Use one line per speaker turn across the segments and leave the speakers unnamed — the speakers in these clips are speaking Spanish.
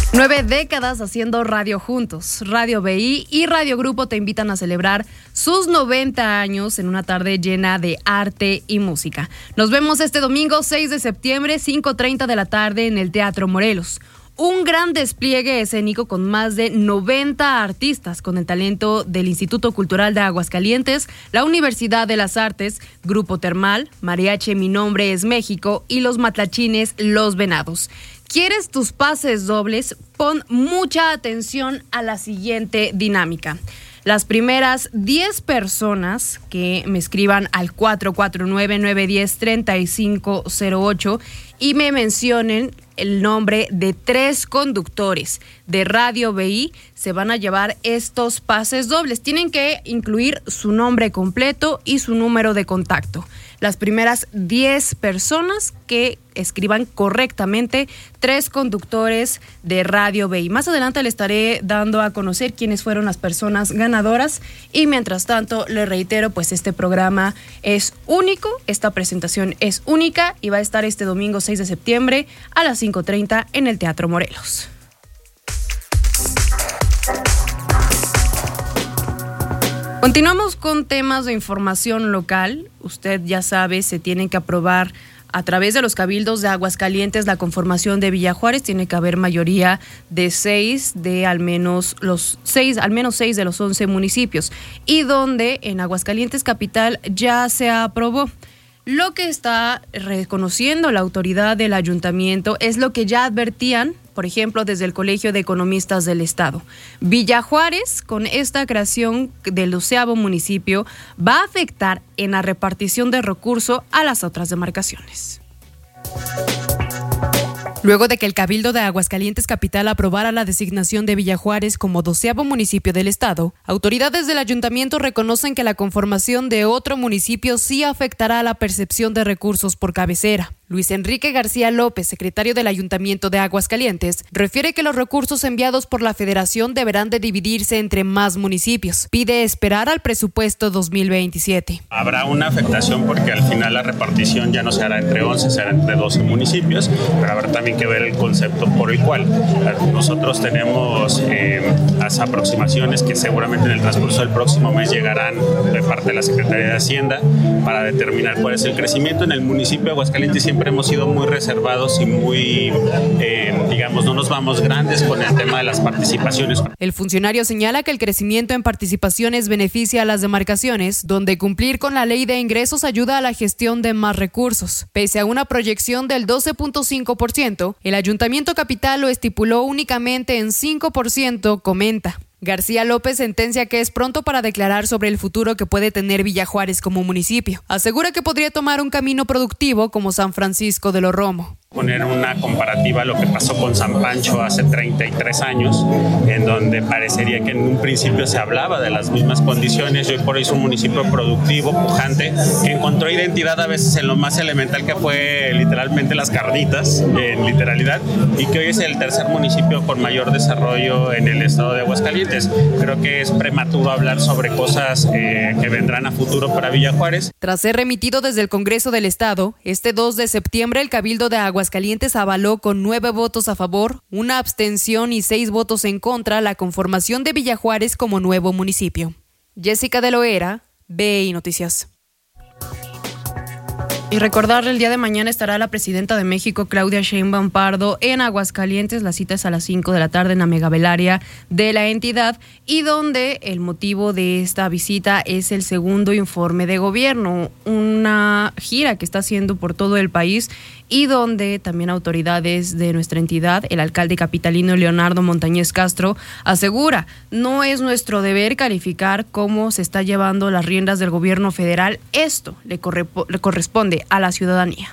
9 décadas haciendo radio juntos. Radio BI y Radio Grupo te invitan a celebrar sus 90 años en una tarde llena de arte y música. Nos vemos este domingo 6 de septiembre, 5:30 de la tarde en el Teatro Morelos. Un gran despliegue escénico con más de 90 artistas con el talento del Instituto Cultural de Aguascalientes, la Universidad de las Artes, Grupo Termal, Mariachi Mi Nombre es México y los matlachines Los Venados. ¿Quieres tus pases dobles? Pon mucha atención a la siguiente dinámica. Las primeras 10 personas que me escriban al 449-910-3508 y me mencionen el nombre de 3 conductores de Radio BI se van a llevar estos pases dobles. Tienen que incluir su nombre completo y su número de contacto. Las primeras 10 personas que escriban correctamente 3 conductores de Radio BI. Más adelante le estaré dando a conocer quiénes fueron las personas ganadoras y mientras tanto le reitero, pues este programa es único, esta presentación es única y va a estar este domingo 6 de septiembre a las 5:30 en el Teatro Morelos. Continuamos con temas de información local. Usted ya sabe, se tienen que aprobar a través de los cabildos de Aguascalientes la conformación de Villa Juárez. Tiene que haber mayoría de 6 de al menos 6 de los 11 municipios. Y donde en Aguascalientes capital ya se aprobó. Lo que está reconociendo la autoridad del ayuntamiento es lo que ya advertían, por ejemplo, desde el Colegio de Economistas del Estado. Villa Juárez, con esta creación del 12º municipio, va a afectar en la repartición de recursos a las otras demarcaciones. Luego de que el Cabildo de Aguascalientes Capital aprobara la designación de Villa Juárez como 12º municipio del estado, autoridades del ayuntamiento reconocen que la conformación de otro municipio sí afectará a la percepción de recursos por cabecera. Luis Enrique García López, secretario del Ayuntamiento de Aguascalientes, refiere que los recursos enviados por la Federación deberán de dividirse entre más municipios. Pide esperar al presupuesto 2027.
Habrá una afectación porque al final la repartición ya no se hará entre 11, será entre 12 municipios, pero habrá también que ver el concepto por el cual nosotros tenemos las aproximaciones que seguramente en el transcurso del próximo mes llegarán de parte de la Secretaría de Hacienda para determinar cuál es el crecimiento. En el municipio de Aguascalientes siempre hemos sido muy reservados y muy, no nos vamos grandes con el tema de las participaciones.
El funcionario señala que el crecimiento en participaciones beneficia a las demarcaciones, donde cumplir con la ley de ingresos ayuda a la gestión de más recursos. Pese a una proyección del 12.5%, el Ayuntamiento Capital lo estipuló únicamente en 5%, comenta. García López sentencia que es pronto para declarar sobre el futuro que puede tener Villa Juárez como municipio. Asegura que podría tomar un camino productivo como San Francisco de los Romo.
Poner una comparativa a lo que pasó con San Pancho hace 33 años, en donde parecería que en un principio se hablaba de las mismas condiciones y hoy por hoy es un municipio productivo, pujante, que encontró identidad a veces en lo más elemental que fue literalmente las carnitas, en literalidad, y que hoy es el tercer municipio con mayor desarrollo en el estado de Aguascalientes. Creo que es prematuro hablar sobre cosas que vendrán a futuro para Villa Juárez.
Tras ser remitido desde el Congreso del Estado, este 2 de septiembre el Cabildo de Aguascalientes avaló con 9 votos a favor, 1 abstención y 6 votos en contra la conformación de Villa Juárez como nuevo municipio. Jessica de Loera, BI Noticias. Y recordarle, el día de mañana estará la presidenta de México, Claudia Sheinbaum Pardo, en Aguascalientes. La cita es a las 5 de la tarde en la megavelaria de la entidad y donde el motivo de esta visita es el segundo informe de gobierno, una gira que está haciendo por todo el país y donde también autoridades de nuestra entidad, el alcalde capitalino Leonardo Montañez Castro, asegura, no es nuestro deber calificar cómo se está llevando las riendas del gobierno federal, esto le corresponde a la ciudadanía.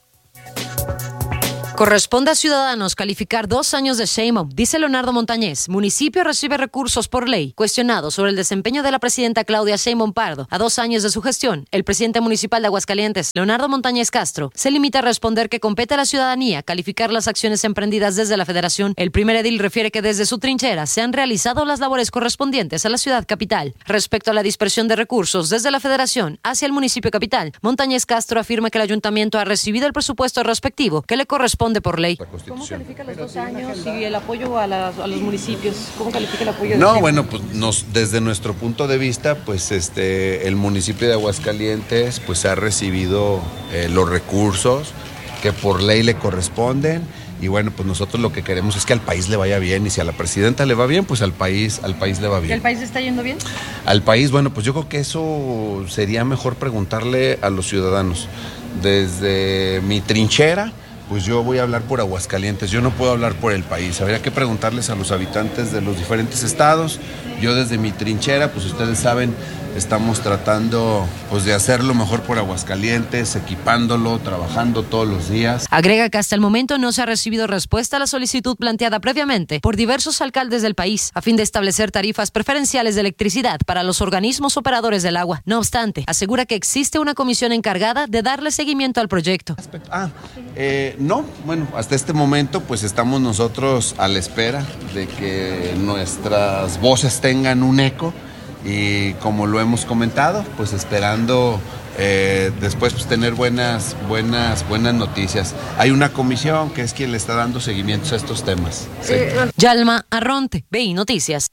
Corresponde a ciudadanos calificar 2 años de Sheinbaum, dice Leonardo Montañez. Municipio recibe recursos por ley. Cuestionado sobre el desempeño de la presidenta Claudia Sheinbaum Pardo a 2 años de su gestión, el presidente municipal de Aguascalientes, Leonardo Montañez Castro, se limita a responder que compete a la ciudadanía calificar las acciones emprendidas desde la federación. El primer edil refiere que desde su trinchera se han realizado las labores correspondientes a la ciudad capital. Respecto a la dispersión de recursos desde la federación hacia el municipio capital, Montañez Castro afirma que el ayuntamiento ha recibido el presupuesto respectivo que le corresponde corresponde por ley. ¿Cómo califica los 2 años y el apoyo a los municipios? ¿Cómo califica el apoyo?
No, bueno, pues desde nuestro punto de vista, pues el municipio de Aguascalientes pues ha recibido los recursos que por ley le corresponden. Y bueno, pues nosotros lo que queremos es que al país le vaya bien, y si a la presidenta le va bien, pues al país le va bien.
¿El país está yendo bien?
Al país, bueno, pues yo creo que eso sería mejor preguntarle a los ciudadanos. Desde mi trinchera, pues yo voy a hablar por Aguascalientes, yo no puedo hablar por el país. Habría que preguntarles a los habitantes de los diferentes estados. Yo desde mi trinchera, pues ustedes saben, estamos tratando pues de hacerlo mejor por Aguascalientes, equipándolo, trabajando todos los días.
Agrega que hasta el momento no se ha recibido respuesta a la solicitud planteada previamente por diversos alcaldes del país a fin de establecer tarifas preferenciales de electricidad para los organismos operadores del agua. No obstante, asegura que existe una comisión encargada de darle seguimiento al proyecto.
No, bueno, hasta este momento pues estamos nosotros a la espera de que nuestras voces tengan un eco. Y como lo hemos comentado, pues esperando después pues tener buenas noticias. Hay una comisión que es quien le está dando seguimiento a estos temas. Sí.
Yalma Arronte, BI Noticias.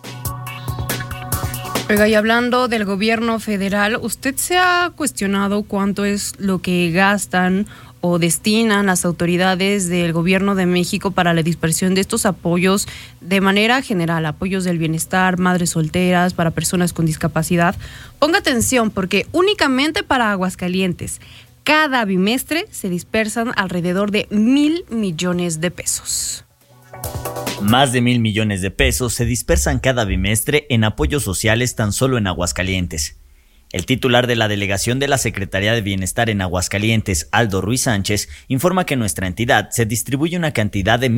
Oiga, y hablando del gobierno federal, ¿usted se ha cuestionado cuánto es lo que gastan o destinan las autoridades del gobierno de México para la dispersión de estos apoyos de manera general, apoyos del bienestar, madres solteras, para personas con discapacidad? Ponga atención, porque únicamente para Aguascalientes, cada bimestre se dispersan alrededor de 1,000 millones de pesos.
Más de 1,000 millones de pesos se dispersan cada bimestre en apoyos sociales tan solo en Aguascalientes. El titular de la delegación de la Secretaría de Bienestar en Aguascalientes, Aldo Ruiz Sánchez, informa que en nuestra entidad se distribuye una cantidad de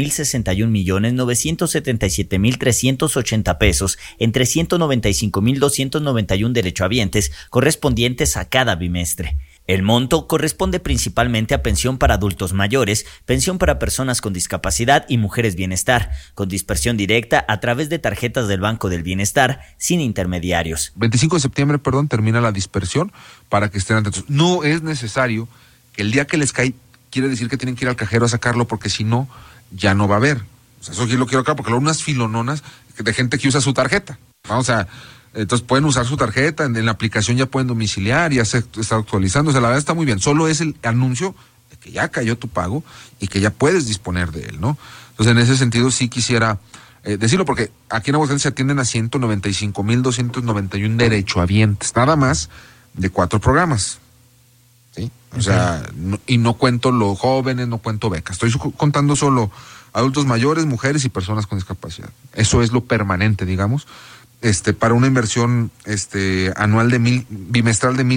1,061,977,380 pesos entre 195,291 derechohabientes correspondientes a cada bimestre. El monto corresponde principalmente a pensión para adultos mayores, pensión para personas con discapacidad y mujeres bienestar, con dispersión directa a través de tarjetas del Banco del Bienestar, sin intermediarios.
25 de septiembre, termina la dispersión para que estén atentos. No es necesario que el día que les cae, quiere decir que tienen que ir al cajero a sacarlo, porque si no, ya no va a haber. O sea, eso aquí lo quiero acá, porque luego unas filononas de gente que usa su tarjeta. Vamos a... Entonces pueden usar su tarjeta, en la aplicación ya pueden domiciliar, ya se está actualizando, o sea, la verdad está muy bien. Solo es el anuncio de que ya cayó tu pago y que ya puedes disponer de él, ¿no? Entonces en ese sentido sí quisiera decirlo, porque aquí en Aguascalientes se atienden a 195,291 derechohabientes, nada más de 4 programas, ¿sí? O sea, y no cuento los jóvenes, no cuento becas, estoy contando solo adultos mayores, mujeres y personas con discapacidad. Eso es lo permanente, digamos. Para una inversión anual bimestral de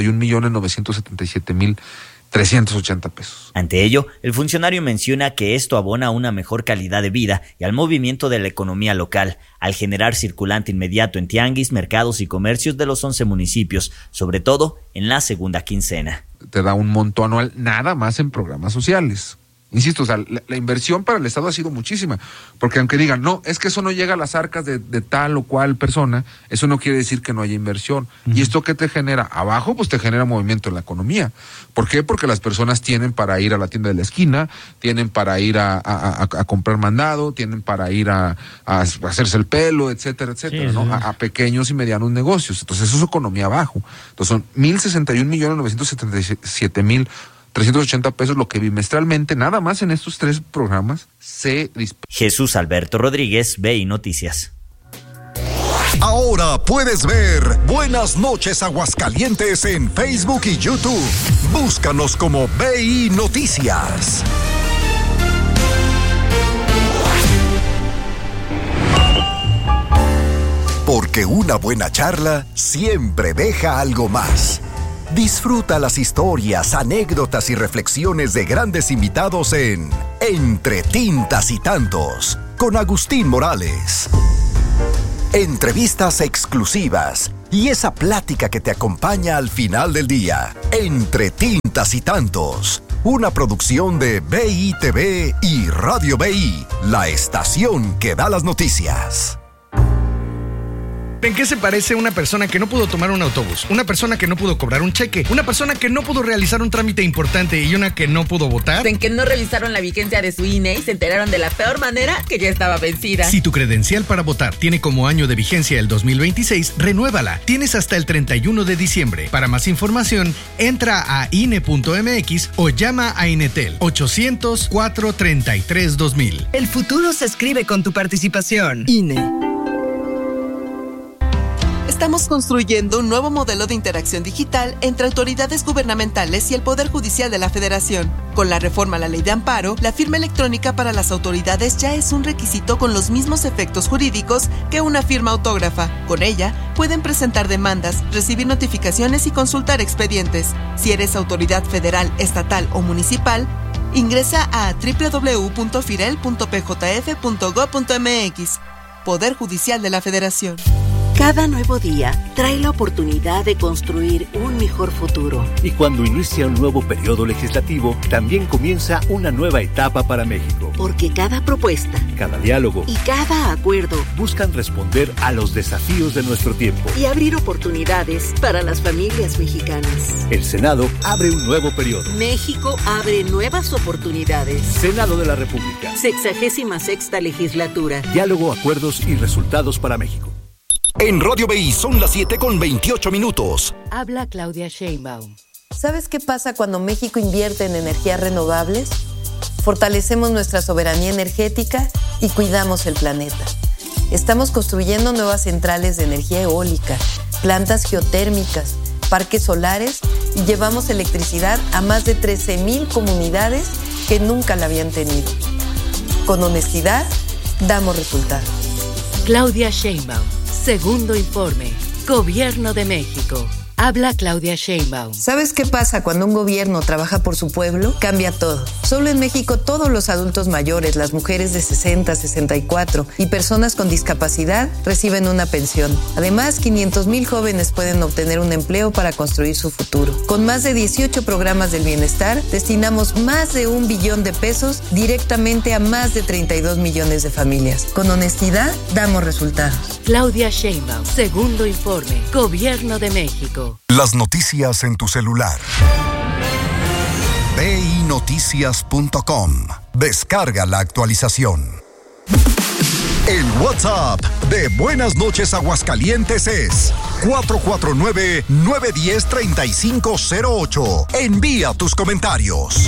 1,061,977,380 pesos.
Ante ello, el funcionario menciona que esto abona a una mejor calidad de vida y al movimiento de la economía local, al generar circulante inmediato en tianguis, mercados y comercios de los 11 municipios, sobre todo en la segunda quincena.
Te da un monto anual nada más en programas sociales. Insisto, o sea, la inversión para el Estado ha sido muchísima, porque aunque digan, no, es que eso no llega a las arcas de tal o cual persona, eso no quiere decir que no haya inversión. ¿Y esto qué te genera? Abajo, pues te genera movimiento en la economía. ¿Por qué? Porque las personas tienen para ir a la tienda de la esquina, tienen para ir a comprar mandado, tienen para ir a hacerse el pelo, etcétera, etcétera, sí, ¿no? A pequeños y medianos negocios. Entonces eso es economía abajo. Entonces son 1,061,977,380 pesos, lo que bimestralmente, nada más en estos 3 programas, se dispersa.
Jesús Alberto Rodríguez, BI Noticias.
Ahora puedes ver Buenas Noches Aguascalientes en Facebook y YouTube. Búscanos como BI Noticias. Porque una buena charla siempre deja algo más. Disfruta las historias, anécdotas y reflexiones de grandes invitados en Entre Tintas y Tantos, con Agustín Morales. Entrevistas exclusivas y esa plática que te acompaña al final del día. Entre Tintas y Tantos, una producción de BITV y Radio BI, la estación que da las noticias.
¿En qué se parece una persona que no pudo tomar un autobús, una persona que no pudo cobrar un cheque, una persona que no pudo realizar un trámite importante y una que no pudo votar?
En que no revisaron la vigencia de su INE y se enteraron de la peor manera que ya estaba vencida.
Si tu credencial para votar tiene como año de vigencia el 2026, renuévala. Tienes hasta el 31 de diciembre. Para más información, entra a INE.mx o llama a Inetel 800-433-2000.
El futuro se escribe con tu participación. INE.
Estamos construyendo un nuevo modelo de interacción digital entre autoridades gubernamentales y el Poder Judicial de la Federación. Con la reforma a la Ley de Amparo, la firma electrónica para las autoridades ya es un requisito con los mismos efectos jurídicos que una firma autógrafa. Con ella, pueden presentar demandas, recibir notificaciones y consultar expedientes. Si eres autoridad federal, estatal o municipal, ingresa a www.firel.pjf.gov.mx. Poder Judicial de la Federación.
Cada nuevo día trae la oportunidad de construir un mejor futuro.
Y cuando inicia un nuevo periodo legislativo, también comienza una nueva etapa para México.
Porque cada propuesta,
cada diálogo
y cada acuerdo
buscan responder a los desafíos de nuestro tiempo
y abrir oportunidades para las familias mexicanas.
El Senado abre un nuevo periodo.
México abre nuevas oportunidades.
Senado de la República.
66ª legislatura.
Diálogo, acuerdos y resultados para México.
En Radio BI son las 7:28.
Habla Claudia Sheinbaum.
¿Sabes qué pasa cuando México invierte en energías renovables? Fortalecemos nuestra soberanía energética y cuidamos el planeta. Estamos construyendo nuevas centrales de energía eólica, plantas geotérmicas, parques solares y llevamos electricidad a más de 13,000 comunidades que nunca la habían tenido. Con honestidad, damos resultados.
Claudia Sheinbaum. Segundo informe. Gobierno de México. Habla Claudia Sheinbaum.
¿Sabes qué pasa cuando un gobierno trabaja por su pueblo? Cambia todo. Solo en México todos los adultos mayores, las mujeres de 60, 64 y personas con discapacidad reciben una pensión. Además, 500,000 jóvenes pueden obtener un empleo para construir su futuro. Con más de 18 programas del bienestar, destinamos más de 1 billón de pesos directamente a más de 32 millones de familias. Con honestidad, damos resultados.
Claudia Sheinbaum. Segundo informe. Gobierno de México.
Las noticias en tu celular. BINoticias.com. Descarga la actualización. El WhatsApp de Buenas Noches Aguascalientes es 449-910-3508. Envía tus comentarios.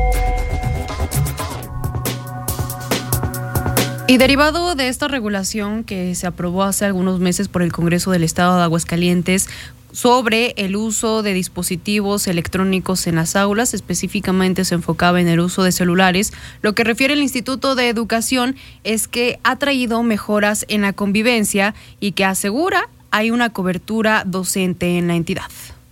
Y derivado de esta regulación que se aprobó hace algunos meses por el Congreso del Estado de Aguascalientes sobre el uso de dispositivos electrónicos en las aulas, específicamente se enfocaba en el uso de celulares, lo que refiere el Instituto de Educación es que ha traído mejoras en la convivencia y que asegura hay una cobertura docente en la entidad.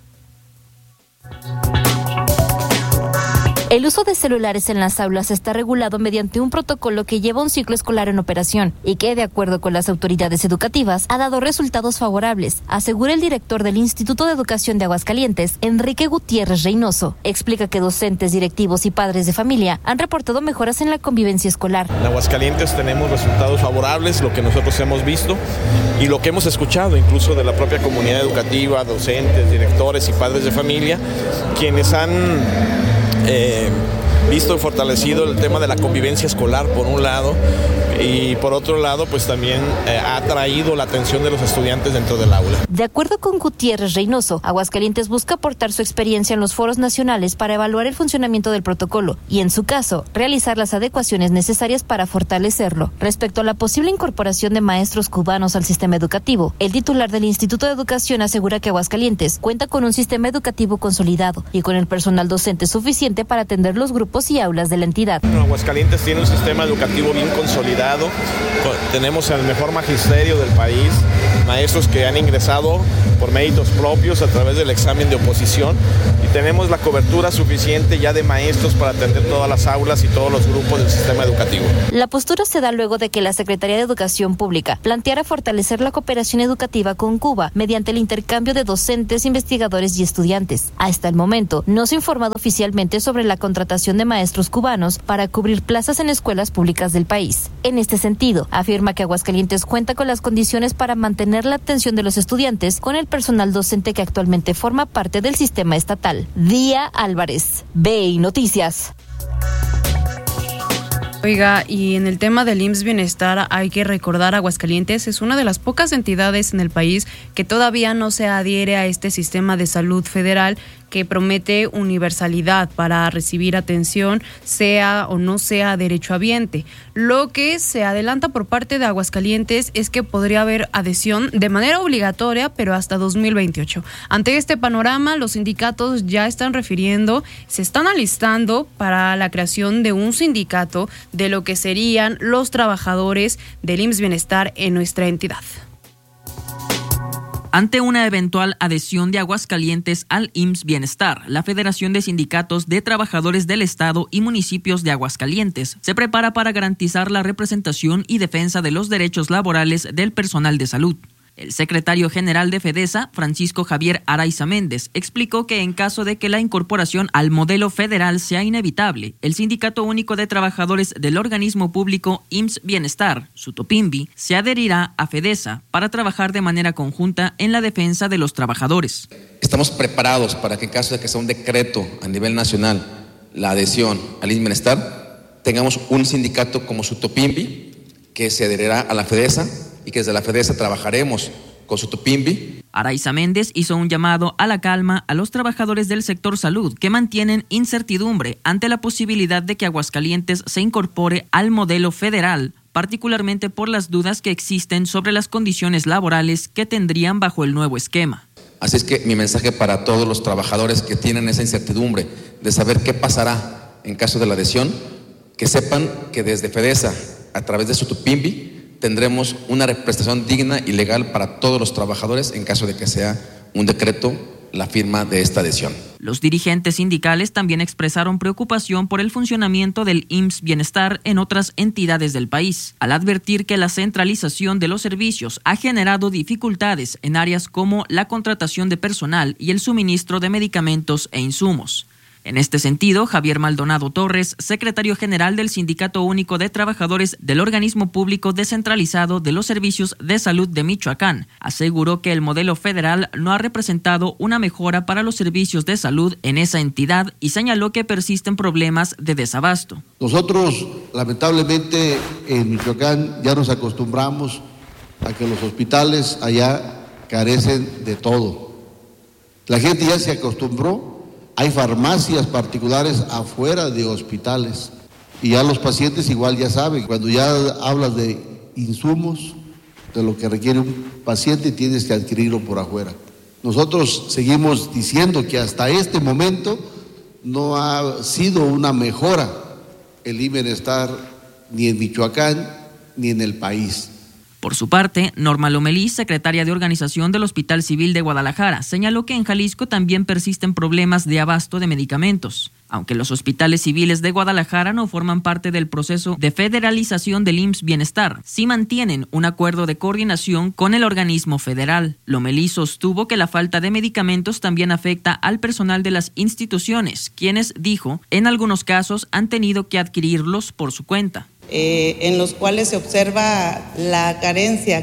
El uso de celulares en las aulas está regulado mediante un protocolo que lleva un ciclo escolar en operación y que, de acuerdo con las autoridades educativas, ha dado resultados favorables, asegura el director del Instituto de Educación de Aguascalientes, Enrique Gutiérrez Reynoso. Explica que docentes, directivos y padres de familia han reportado mejoras en la convivencia escolar.
En Aguascalientes tenemos resultados favorables, lo que nosotros hemos visto y lo que hemos escuchado incluso de la propia comunidad educativa, docentes, directores y padres de familia, quienes han visto y fortalecido el tema de la convivencia escolar por un lado y por otro lado pues también ha atraído la atención de los estudiantes dentro del aula.
De acuerdo con Gutiérrez Reynoso, Aguascalientes busca aportar su experiencia en los foros nacionales para evaluar el funcionamiento del protocolo y en su caso realizar las adecuaciones necesarias para fortalecerlo. Respecto a la posible incorporación de maestros cubanos al sistema educativo, el titular del Instituto de Educación asegura que Aguascalientes cuenta con un sistema educativo consolidado y con el personal docente suficiente para atender los grupos y aulas de la entidad.
Aguascalientes tiene un sistema educativo bien consolidado, tenemos el mejor magisterio del país, maestros que han ingresado por méritos propios a través del examen de oposición y tenemos la cobertura suficiente ya de maestros para atender todas las aulas y todos los grupos del sistema educativo.
La postura se da luego de que la Secretaría de Educación Pública planteara fortalecer la cooperación educativa con Cuba mediante el intercambio de docentes, investigadores y estudiantes. Hasta el momento no se ha informado oficialmente sobre la contratación de maestros cubanos para cubrir plazas en escuelas públicas del país. En este sentido, afirma que Aguascalientes cuenta con las condiciones para mantener la atención de los estudiantes con el personal docente que actualmente forma parte del sistema estatal. Día Álvarez, BI Noticias.
Oiga, y en el tema del IMSS Bienestar hay que recordar, Aguascalientes es una de las pocas entidades en el país que todavía no se adhiere a este sistema de salud federal que promete universalidad para recibir atención, sea o no sea derechohabiente. Lo que se adelanta por parte de Aguascalientes es que podría haber adhesión de manera obligatoria, pero hasta 2028. Ante este panorama, los sindicatos ya están se están alistando para la creación de un sindicato de lo que serían los trabajadores del IMSS Bienestar en nuestra entidad.
Ante una eventual adhesión de Aguascalientes al IMSS Bienestar, la Federación de Sindicatos de Trabajadores del Estado y Municipios de Aguascalientes se prepara para garantizar la representación y defensa de los derechos laborales del personal de salud. El secretario general de FEDESA, Francisco Javier Araiza Méndez, explicó que en caso de que la incorporación al modelo federal sea inevitable, el Sindicato Único de Trabajadores del organismo público IMSS Bienestar, Sutopimbi, se adherirá a FEDESA para trabajar de manera conjunta en la defensa de los trabajadores.
Estamos preparados para que en caso de que sea un decreto a nivel nacional la adhesión al IMSS Bienestar, tengamos un sindicato como Sutopimbi que se adherirá a la FEDESA y que desde la FEDESA trabajaremos con Sutopimbi.
Araiza Méndez hizo un llamado a la calma a los trabajadores del sector salud que mantienen incertidumbre ante la posibilidad de que Aguascalientes se incorpore al modelo federal, particularmente por las dudas que existen sobre las condiciones laborales que tendrían bajo el nuevo esquema.
Así es que mi mensaje para todos los trabajadores que tienen esa incertidumbre de saber qué pasará en caso de la adhesión, que sepan que desde FEDESA, a través de Sutopimbi, tendremos una representación digna y legal para todos los trabajadores en caso de que sea un decreto la firma de esta adhesión.
Los dirigentes sindicales también expresaron preocupación por el funcionamiento del IMSS Bienestar en otras entidades del país, al advertir que la centralización de los servicios ha generado dificultades en áreas como la contratación de personal y el suministro de medicamentos e insumos. En este sentido, Javier Maldonado Torres, secretario general del Sindicato Único de Trabajadores del Organismo Público Descentralizado de los Servicios de Salud de Michoacán, aseguró que el modelo federal no ha representado una mejora para los servicios de salud en esa entidad y señaló que persisten problemas de desabasto.
Nosotros, lamentablemente, en Michoacán ya nos acostumbramos a que los hospitales allá carecen de todo. La gente ya se acostumbró. Hay farmacias particulares afuera de hospitales y ya los pacientes igual ya saben, cuando ya hablas de insumos, de lo que requiere un paciente, tienes que adquirirlo por afuera. Nosotros seguimos diciendo que hasta este momento no ha sido una mejora el IMSS Bienestar ni en Michoacán ni en el país.
Por su parte, Norma Lomelí, secretaria de Organización del Hospital Civil de Guadalajara, señaló que en Jalisco también persisten problemas de abasto de medicamentos. Aunque los hospitales civiles de Guadalajara no forman parte del proceso de federalización del IMSS Bienestar, sí mantienen un acuerdo de coordinación con el organismo federal. Lomelí sostuvo que la falta de medicamentos también afecta al personal de las instituciones, quienes, dijo, en algunos casos han tenido que adquirirlos por su cuenta.
En los cuales se observa la carencia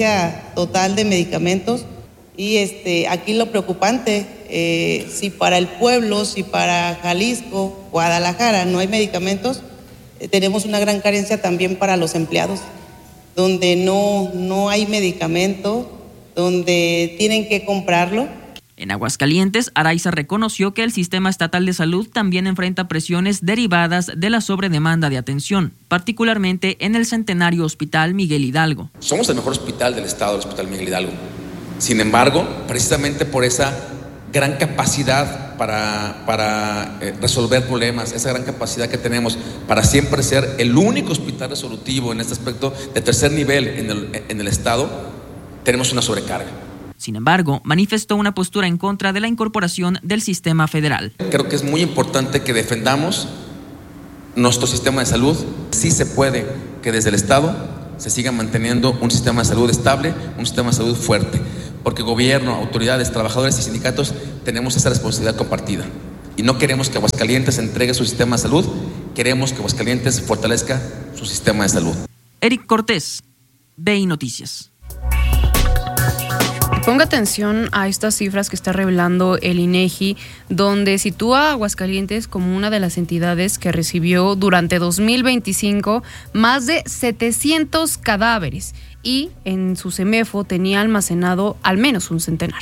total de medicamentos y aquí lo preocupante, si para el pueblo, si para Jalisco, Guadalajara no hay medicamentos, tenemos una gran carencia también para los empleados, donde no hay medicamento, donde tienen que comprarlo.
En Aguascalientes, Araiza reconoció que el sistema estatal de salud también enfrenta presiones derivadas de la sobredemanda de atención, particularmente en el centenario Hospital Miguel Hidalgo.
Somos el mejor hospital del estado, el Hospital Miguel Hidalgo. Sin embargo, precisamente por esa gran capacidad para resolver problemas, esa gran capacidad que tenemos para siempre ser el único hospital resolutivo en este aspecto de tercer nivel en el estado, tenemos una sobrecarga.
Sin embargo, manifestó una postura en contra de la incorporación del sistema federal.
Creo que es muy importante que defendamos nuestro sistema de salud. Sí se puede que desde el Estado se siga manteniendo un sistema de salud estable, un sistema de salud fuerte, porque gobierno, autoridades, trabajadores y sindicatos tenemos esa responsabilidad compartida. Y no queremos que Aguascalientes entregue su sistema de salud, queremos que Aguascalientes fortalezca su sistema de salud.
Eric Cortés, BI Noticias.
Ponga atención a estas cifras que está revelando el INEGI, donde sitúa a Aguascalientes como una de las entidades que recibió durante 2025 más de 700 cadáveres y en su CEMEFO tenía almacenado al menos un centenar.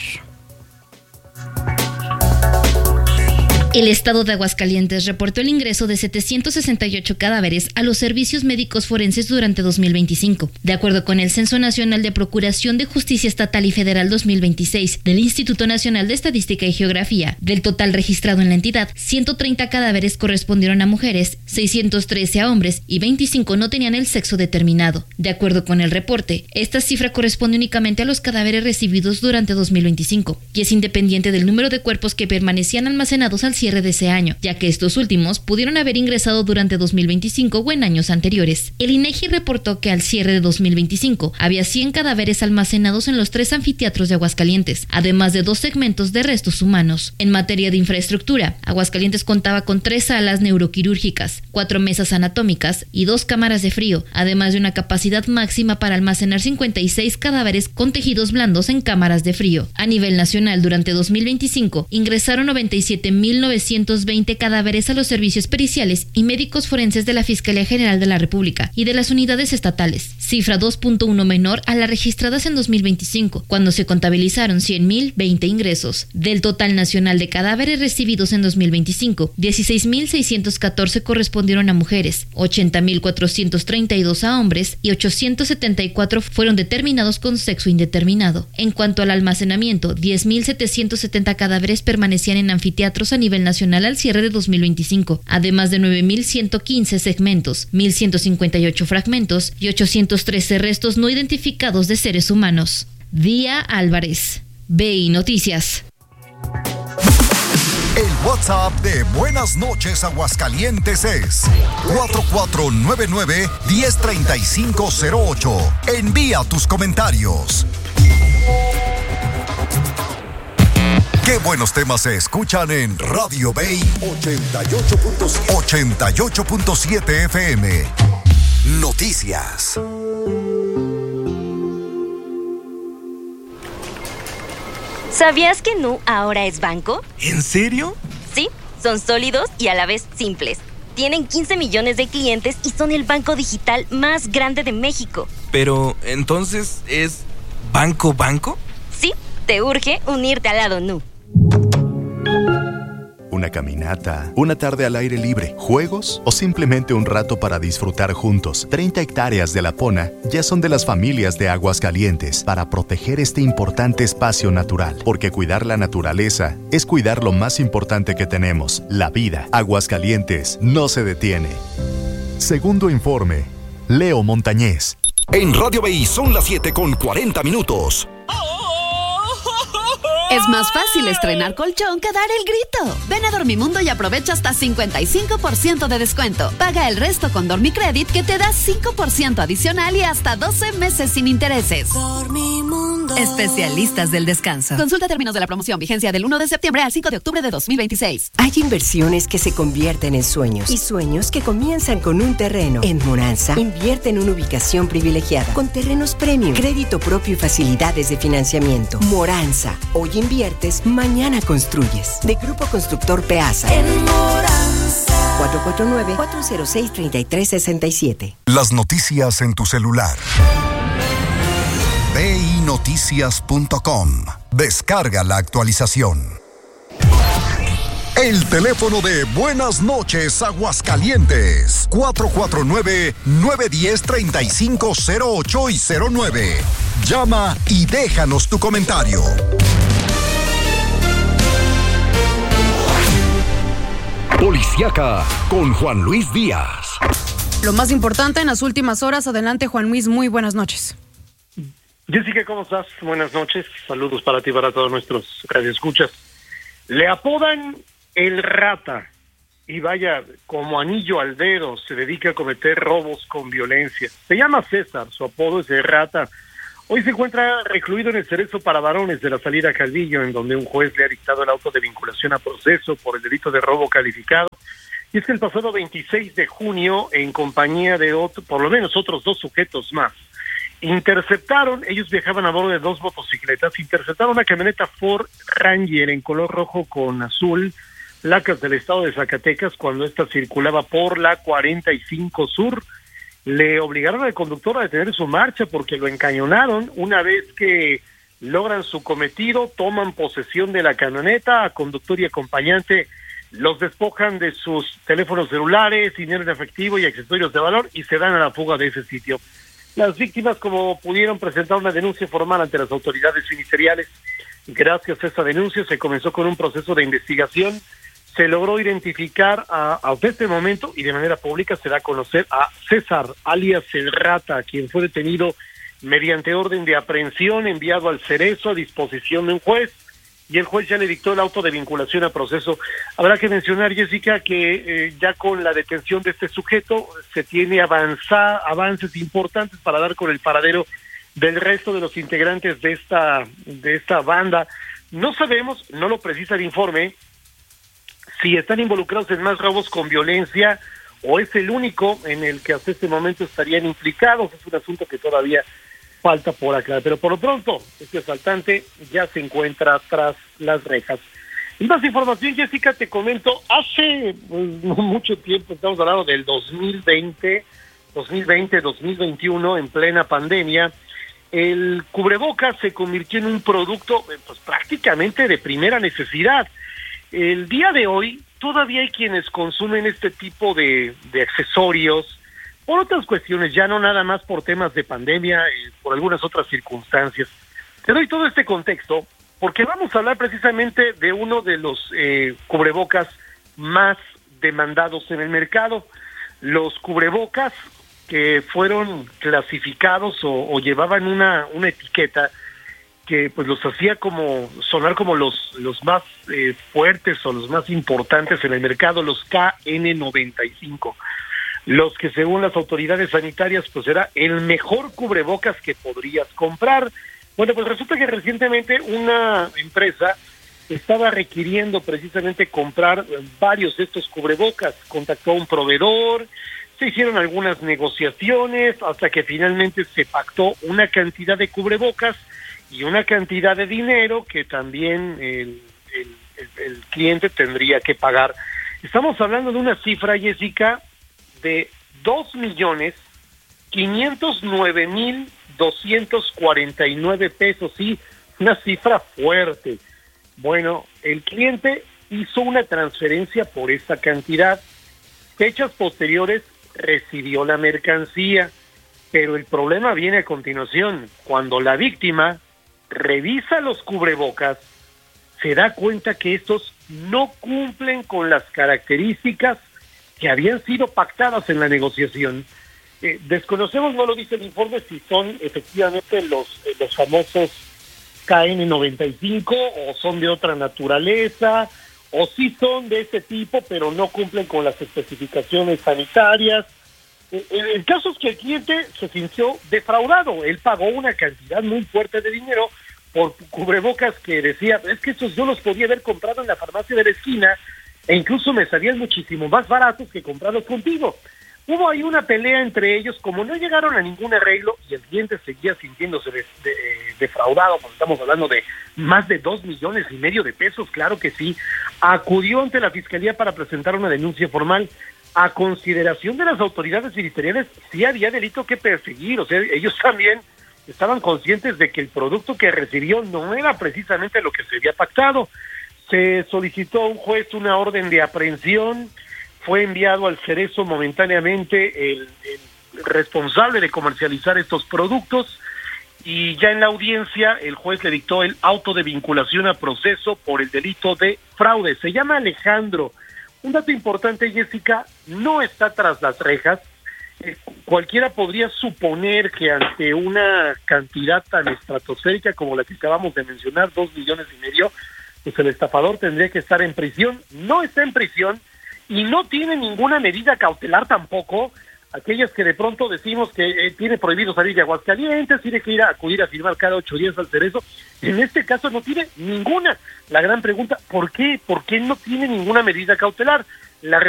El estado de Aguascalientes reportó el ingreso de 768 cadáveres a los servicios médicos forenses durante 2025. De acuerdo con el Censo Nacional de Procuración de Justicia Estatal y Federal 2026 del Instituto Nacional de Estadística y Geografía, del total registrado en la entidad, 130 cadáveres correspondieron a mujeres, 613 a hombres y 25 no tenían el sexo determinado. De acuerdo con el reporte, esta cifra corresponde únicamente a los cadáveres recibidos durante 2025 y es independiente del número de cuerpos que permanecían almacenados al cierre de ese año, ya que estos últimos pudieron haber ingresado durante 2025 o en años anteriores. El INEGI reportó que al cierre de 2025 había 100 cadáveres almacenados en los 3 anfiteatros de Aguascalientes, además de 2 segmentos de restos humanos. En materia de infraestructura, Aguascalientes contaba con 3 salas neuroquirúrgicas, 4 mesas anatómicas y 2 cámaras de frío, además de una capacidad máxima para almacenar 56 cadáveres con tejidos blandos en cámaras de frío. A nivel nacional, durante 2025 ingresaron 97.920 cadáveres a los servicios periciales y médicos forenses de la Fiscalía General de la República y de las unidades estatales, cifra 2.1 menor a las registradas en 2025, cuando se contabilizaron 100.020 ingresos. Del total nacional de cadáveres recibidos en 2025, 16.614 correspondieron a mujeres, 80.432 a hombres y 874 fueron determinados con sexo indeterminado. En cuanto al almacenamiento, 10.770 cadáveres permanecían en anfiteatros a nivel nacional al cierre de 2025, además de 9.115 segmentos, 1.158 fragmentos y 813 restos no identificados de seres humanos. Día Álvarez, BI Noticias.
El WhatsApp de Buenas Noches Aguascalientes es 4499-103508. Envía tus comentarios. Qué buenos temas se escuchan en Radio Bay 88.7 FM. Noticias.
¿Sabías que Nu ahora es banco?
¿En serio?
Sí, son sólidos y a la vez simples. Tienen 15 millones de clientes y son el banco digital más grande de México.
Pero, ¿entonces es banco?
Sí, te urge unirte al lado Nu.
Una caminata, una tarde al aire libre, juegos o simplemente un rato para disfrutar juntos. 30 hectáreas de La Pona ya son de las familias de Aguascalientes para proteger este importante espacio natural, porque cuidar la naturaleza es cuidar lo más importante que tenemos, la vida. Aguascalientes no se detiene. Segundo informe, Leo Montañez.
En Radio BI son las 7:40.
Es más fácil estrenar colchón que dar el grito. Ven a Dormimundo y aprovecha hasta 55% de descuento. Paga el resto con Dormicredit, que te da 5% adicional y hasta 12 meses sin intereses. Dormimundo. Especialistas del descanso. Consulta términos de la promoción. Vigencia del 1 de septiembre al 5 de octubre de 2026.
Hay inversiones que se convierten en sueños y sueños que comienzan con un terreno. En Moranza, invierte en una ubicación privilegiada con terrenos premium, crédito propio y facilidades de financiamiento. Moranza. Hoy inviertes, mañana construyes. De Grupo Constructor Peasa. En Moranza. 449-406-3367.
Las noticias en tu celular. BINoticias.com. Descarga la actualización. El teléfono de Buenas Noches Aguascalientes. 449-910-3508 y 09. Llama y déjanos tu comentario. Policiaca con Juan Luis Díaz.
Lo más importante en las últimas horas. Adelante, Juan Luis, muy buenas noches.
Jessica, ¿cómo estás? Buenas noches. Saludos para ti y para todos nuestros radioescuchas. Le apodan el Rata y vaya, como anillo al dedo, se dedica a cometer robos con violencia. Se llama César, su apodo es el Rata. Hoy se encuentra recluido en el Cerezo para Varones de la salida Calvillo, en donde un juez le ha dictado el auto de vinculación a proceso por el delito de robo calificado. Y es que el pasado 26 de junio, en compañía de por lo menos otros 2 sujetos más, ellos viajaban a bordo de 2 motocicletas, interceptaron una camioneta Ford Ranger en color rojo con azul, placas del estado de Zacatecas, cuando ésta circulaba por la 45 Sur. Le obligaron al conductor a detener su marcha porque lo encañonaron. Una vez que logran su cometido, toman posesión de la camioneta, a conductor y acompañante los despojan de sus teléfonos celulares, dinero en efectivo y accesorios de valor y se dan a la fuga de ese sitio. Las víctimas, como pudieron, presentar una denuncia formal ante las autoridades ministeriales. Gracias a esta denuncia se comenzó con un proceso de investigación. Se logró identificar hasta este momento y de manera pública se da a conocer a César, alias el Rata, quien fue detenido mediante orden de aprehensión, enviado al Cerezo a disposición de un juez, y el juez ya le dictó el auto de vinculación a proceso. Habrá que mencionar, Jessica, que ya con la detención de este sujeto se tiene avances importantes para dar con el paradero del resto de los integrantes de esta banda. No sabemos, no lo precisa el informe, si están involucrados en más robos con violencia o es el único en el que hasta este momento estarían implicados. Es un asunto que todavía falta por aclarar, pero por lo pronto este asaltante ya se encuentra tras las rejas. Y más información, Jessica, te comento, hace no mucho tiempo, estamos hablando del 2020, 2021, en plena pandemia, el cubrebocas se convirtió en un producto pues prácticamente de primera necesidad. El día de hoy todavía hay quienes consumen este tipo de accesorios por otras cuestiones, ya no nada más por temas de pandemia, por algunas otras circunstancias. Te doy todo este contexto porque vamos a hablar precisamente de uno de los cubrebocas más demandados en el mercado. Los cubrebocas que fueron clasificados o llevaban una etiqueta que pues los hacía como sonar como los más fuertes o los más importantes en el mercado, los KN95. Los que según las autoridades sanitarias pues era el mejor cubrebocas que podrías comprar. Bueno, pues resulta que recientemente una empresa estaba requiriendo precisamente comprar varios de estos cubrebocas. Contactó a un proveedor, se hicieron algunas negociaciones hasta que finalmente se pactó una cantidad de cubrebocas y una cantidad de dinero que también el cliente tendría que pagar. Estamos hablando de una cifra, Jessica, de 2,509,249 pesos, sí, una cifra fuerte. Bueno, el cliente hizo una transferencia por esa cantidad. Fechas posteriores recibió la mercancía, pero el problema viene a continuación. Cuando la víctima revisa los cubrebocas, se da cuenta que estos no cumplen con las características que habían sido pactadas en la negociación. Desconocemos, no lo dice el informe, si son efectivamente los famosos KN95 o son de otra naturaleza, o si son de ese tipo, pero no cumplen con las especificaciones sanitarias. El caso es que el cliente se sintió defraudado. Él pagó una cantidad muy fuerte de dinero por cubrebocas que decía, es que esos yo los podía haber comprado en la farmacia de la esquina, e incluso me salían muchísimo más baratos que comprarlos contigo. Hubo ahí una pelea entre ellos, como no llegaron a ningún arreglo y el cliente seguía sintiéndose defraudado, porque estamos hablando de más de 2,5 millones de pesos, claro que sí, acudió ante la Fiscalía para presentar una denuncia formal. A consideración de las autoridades ministeriales, sí había delito que perseguir, o sea, ellos también estaban conscientes de que el producto que recibió no era precisamente lo que se había pactado. Se solicitó a un juez una orden de aprehensión, fue enviado al Cerezo momentáneamente el responsable de comercializar estos productos y ya en la audiencia el juez le dictó el auto de vinculación a proceso por el delito de fraude. Se llama Alejandro. Un dato importante, Jessica, no está tras las rejas. Cualquiera podría suponer que ante una cantidad tan estratosférica como la que acabamos de mencionar, 2,5 millones, pues el estafador tendría que estar en prisión. No está en prisión y no tiene ninguna medida cautelar tampoco. Aquellas que de pronto decimos que tiene prohibido salir de Aguascalientes, tiene que acudir a firmar cada 8 días al Cerezo. En este caso no tiene ninguna. La gran pregunta, ¿por qué? ¿Por qué no tiene ninguna medida cautelar? La